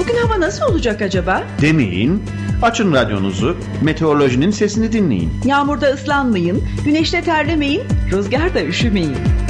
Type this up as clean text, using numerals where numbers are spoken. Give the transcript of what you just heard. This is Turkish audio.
Bugün hava nasıl olacak acaba? Demeyin. Açın radyonuzu, meteorolojinin sesini dinleyin. Yağmurda ıslanmayın, güneşte terlemeyin, rüzgarda üşümeyin.